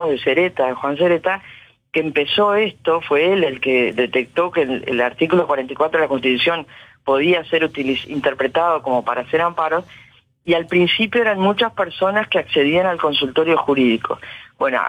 de Sereta, de Juan Sereta, que empezó esto, fue él el que detectó que el artículo 44 de la Constitución podía ser interpretado como para hacer amparos, y al principio eran muchas personas que accedían al consultorio jurídico. Bueno,